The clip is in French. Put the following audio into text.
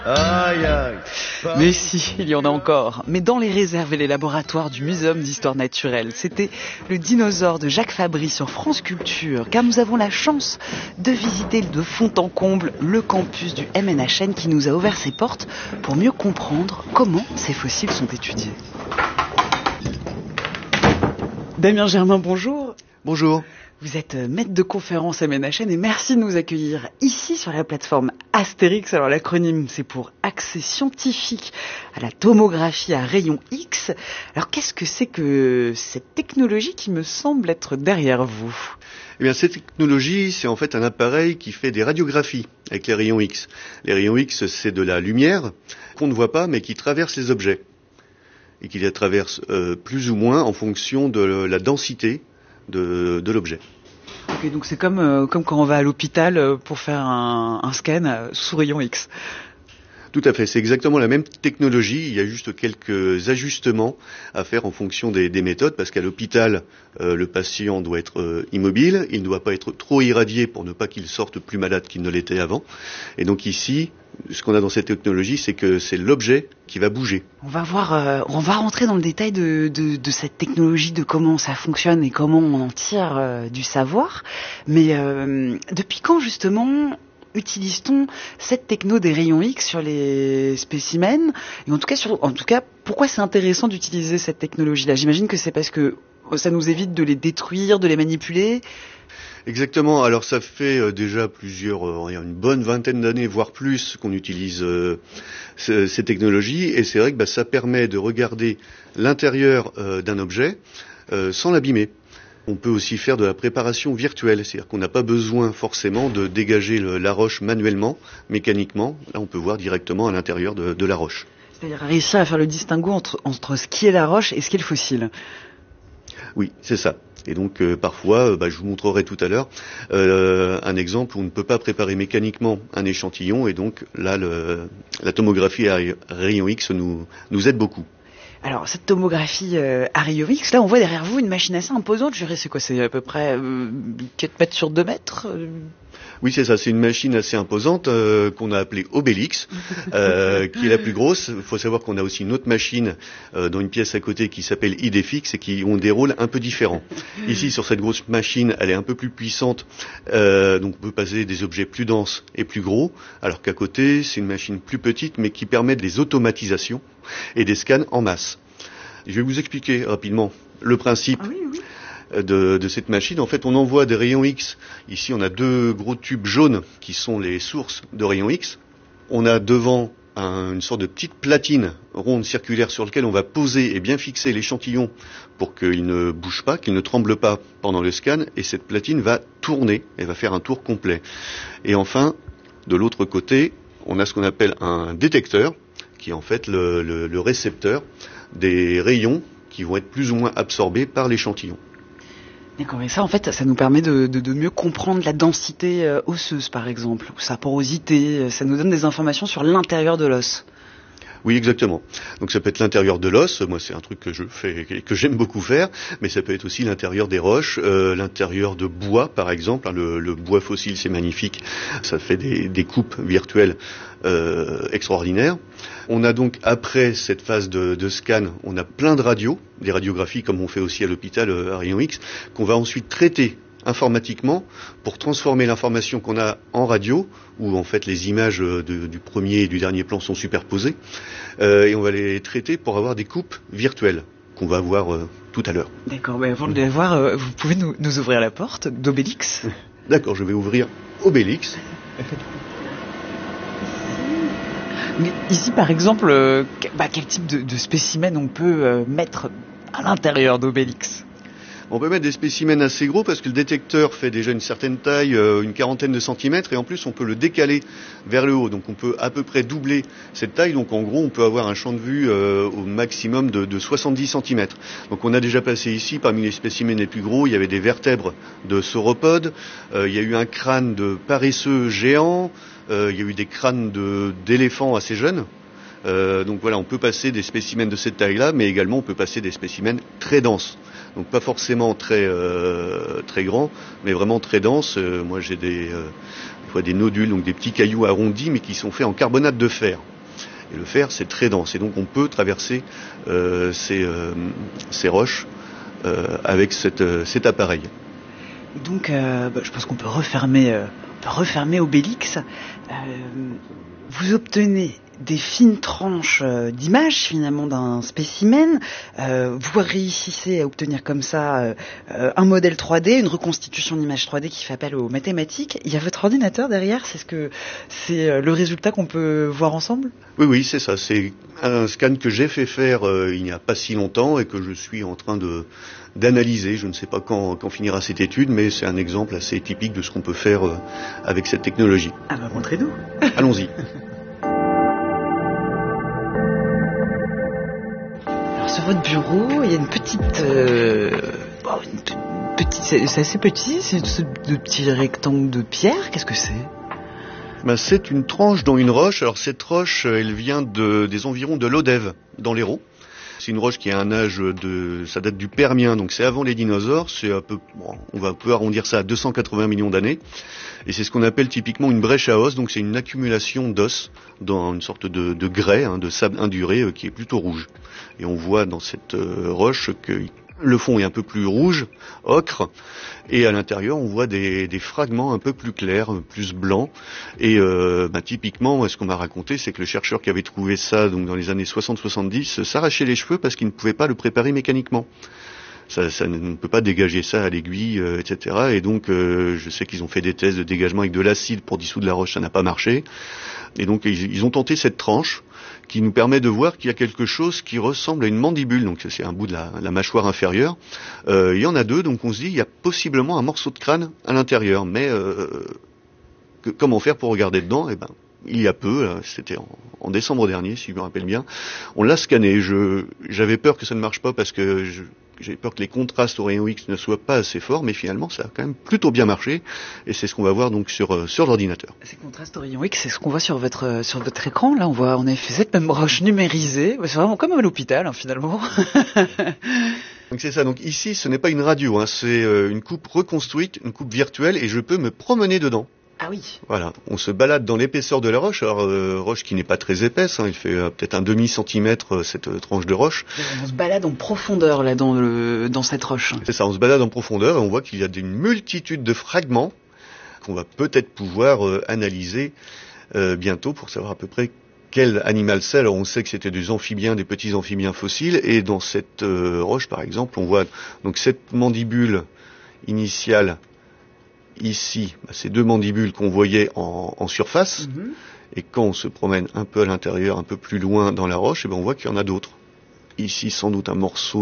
Aïe, aïe. Mais si, il y en a encore. Mais dans les réserves et les laboratoires du Muséum d'Histoire Naturelle. C'était le dinosaure de Jacques Fabry sur France Culture, car nous avons la chance de visiter de fond en comble le campus du MNHN qui nous a ouvert ses portes pour mieux comprendre comment ces fossiles sont étudiés. Damien Germain, bonjour. Bonjour. Vous êtes maître de conférence MNHN et merci de nous accueillir ici sur la plateforme Astérix. Alors l'acronyme c'est pour Accès scientifique à la tomographie à rayons X. Alors qu'est-ce que c'est que cette technologie qui me semble être derrière vous ? Eh bien, cette technologie, c'est en fait un appareil qui fait des radiographies avec les rayons X. Les rayons X, c'est de la lumière qu'on ne voit pas mais qui traverse les objets. Et qui les traverse plus ou moins en fonction de la densité de l'objet. Ok, donc c'est comme quand on va à l'hôpital pour faire un scan sous rayon X. Tout à fait, c'est exactement la même technologie, il y a juste quelques ajustements à faire en fonction des méthodes, parce qu'à l'hôpital, le patient doit être immobile, il ne doit pas être trop irradié pour ne pas qu'il sorte plus malade qu'il ne l'était avant. Et donc ici, ce qu'on a dans cette technologie, c'est que c'est l'objet qui va bouger. On va rentrer dans le détail de cette technologie, de comment ça fonctionne et comment on en tire du savoir. Mais depuis quand justement utilise-t-on cette techno des rayons X sur les spécimens ? Et en tout cas, pourquoi c'est intéressant d'utiliser cette technologie-là ? J'imagine que c'est parce que ça nous évite de les détruire, de les manipuler. Exactement. Alors ça fait déjà une bonne vingtaine d'années, voire plus, qu'on utilise ces technologies. Et c'est vrai que ça permet de regarder l'intérieur d'un objet sans l'abîmer. On peut aussi faire de la préparation virtuelle, c'est-à-dire qu'on n'a pas besoin forcément de dégager la roche manuellement, mécaniquement. Là, on peut voir directement à l'intérieur de la roche. C'est-à-dire réussir à faire le distinguo entre ce qui est la roche et ce qui est le fossile. Oui, c'est ça. Et donc parfois, je vous montrerai tout à l'heure un exemple où on ne peut pas préparer mécaniquement un échantillon, et donc là, la tomographie à rayon X nous aide beaucoup. Alors, cette tomographie à rayon X, là, on voit derrière vous une machine assez imposante. Je dirais, c'est quoi ? C'est à peu près 4 mètres sur 2 mètres Oui, c'est ça. C'est une machine assez imposante qu'on a appelée Obélix, qui est la plus grosse. Il faut savoir qu'on a aussi une autre machine dans une pièce à côté qui s'appelle Idéfix et qui ont des rôles un peu différents. Ici, sur cette grosse machine, elle est un peu plus puissante, donc on peut passer des objets plus denses et plus gros, alors qu'à côté, c'est une machine plus petite mais qui permet des automatisations et des scans en masse. Je vais vous expliquer rapidement le principe. Ah oui. De cette machine. En fait, on envoie des rayons X. Ici, on a 2 gros tubes jaunes qui sont les sources de rayons X. On a devant une sorte de petite platine ronde circulaire sur laquelle on va poser et bien fixer l'échantillon pour qu'il ne bouge pas, qu'il ne tremble pas pendant le scan. Et cette platine va tourner, elle va faire un tour complet. Et enfin, de l'autre côté, on a ce qu'on appelle un détecteur, qui est en fait le récepteur des rayons qui vont être plus ou moins absorbés par l'échantillon. D'accord, et ça, en fait, ça nous permet de mieux comprendre la densité osseuse, par exemple, ou sa porosité. Ça nous donne des informations sur l'intérieur de l'os. Oui, exactement. Donc ça peut être l'intérieur de l'os, moi c'est un truc que je fais, que j'aime beaucoup faire, mais ça peut être aussi l'intérieur des roches, l'intérieur de bois par exemple, le bois fossile c'est magnifique, ça fait des coupes virtuelles extraordinaires. On a donc après cette phase de scan, on a plein de radios, des radiographies comme on fait aussi à l'hôpital à rayon X, qu'on va ensuite traiter informatiquement pour transformer l'information qu'on a en radio, où en fait les images du premier et du dernier plan sont superposées, et on va les traiter pour avoir des coupes virtuelles qu'on va voir tout à l'heure. D'accord, mais avant de les voir, vous pouvez nous ouvrir la porte d'Obélix ? D'accord, je vais ouvrir Obélix. Mais ici, par exemple, quel type de spécimen on peut mettre à l'intérieur d'Obélix ? On peut mettre des spécimens assez gros parce que le détecteur fait déjà une certaine taille, une quarantaine de centimètres, et en plus on peut le décaler vers le haut. Donc on peut à peu près doubler cette taille. Donc en gros on peut avoir un champ de vue au maximum de 70 centimètres. Donc on a déjà passé ici, parmi les spécimens les plus gros, il y avait des vertèbres de sauropodes, il y a eu un crâne de paresseux géant, il y a eu des crânes d'éléphants assez jeunes. Donc voilà, on peut passer des spécimens de cette taille-là, mais également on peut passer des spécimens très denses. Donc pas forcément très grands, mais vraiment très denses. Moi j'ai des nodules, donc des petits cailloux arrondis, mais qui sont faits en carbonate de fer. Et le fer, c'est très dense. Et donc on peut traverser ces roches avec cet appareil. Donc, je pense qu'on peut refermer Obélix. Vous obtenez des fines tranches d'images finalement d'un spécimen. Vous réussissez à obtenir comme ça un modèle 3D, une reconstitution d'image 3D qui fait appel aux mathématiques. Il y a votre ordinateur derrière, c'est le résultat qu'on peut voir ensemble ? Oui, c'est ça. C'est un scan que j'ai fait faire il n'y a pas si longtemps et que je suis en train d'analyser. Je ne sais pas quand finira cette étude, mais c'est un exemple assez typique de ce qu'on peut faire avec cette technologie. Ah bah montrez-nous. Allons-y. Alors sur votre bureau, il y a une petite, c'est assez petit, c'est de petits rectangles de pierre. Qu'est-ce que c'est ? C'est une tranche dans une roche. Alors cette roche, elle vient des environs de l'Odève, dans l'Hérault. C'est une roche qui a un âge ça date du Permien, donc c'est avant les dinosaures. C'est on va peu arrondir ça à 280 millions d'années. Et c'est ce qu'on appelle typiquement une brèche à os. Donc c'est une accumulation d'os dans une sorte de grès, de sable induré qui est plutôt rouge. Et on voit dans cette roche que le fond est un peu plus rouge, ocre, et à l'intérieur on voit des fragments un peu plus clairs, plus blancs. Et typiquement, ce qu'on m'a raconté, c'est que le chercheur qui avait trouvé ça donc dans les années 60-70 s'arrachait les cheveux parce qu'il ne pouvait pas le préparer mécaniquement. Ça ne peut pas dégager ça à l'aiguille, etc. Et donc, je sais qu'ils ont fait des tests de dégagement avec de l'acide pour dissoudre la roche, ça n'a pas marché. Et donc, ils ont tenté cette tranche qui nous permet de voir qu'il y a quelque chose qui ressemble à une mandibule. Donc, c'est un bout de la mâchoire inférieure. Il y en a deux, donc on se dit il y a possiblement un morceau de crâne à l'intérieur. Mais comment faire pour regarder dedans ? Il y a peu, c'était en décembre dernier, si je me rappelle bien, on l'a scanné. J'avais peur que ça ne marche pas parce que j'avais peur que les contrastes au rayon X ne soient pas assez forts, mais finalement ça a quand même plutôt bien marché, et c'est ce qu'on va voir donc sur l'ordinateur. Ces contrastes au rayon X, c'est ce qu'on voit sur votre écran. Là, on voit en effet cette même roche numérisée. C'est vraiment comme à l'hôpital, finalement. Donc c'est ça. Donc ici, ce n'est pas une radio, c'est une coupe reconstruite, une coupe virtuelle, et je peux me promener dedans. Ah oui. Voilà, on se balade dans l'épaisseur de la roche, alors roche qui n'est pas très épaisse, il fait peut-être un demi-centimètre cette tranche de roche. On se balade en profondeur là dans cette roche. C'est ça, on se balade en profondeur et on voit qu'il y a une multitude de fragments qu'on va peut-être pouvoir analyser bientôt pour savoir à peu près quel animal c'est. Alors on sait que c'était des amphibiens, des petits amphibiens fossiles, et dans cette roche par exemple, on voit donc cette mandibule initiale. Ici, ces deux mandibules qu'on voyait en surface, et quand on se promène un peu à l'intérieur, un peu plus loin dans la roche, on voit qu'il y en a d'autres. Ici, sans doute un morceau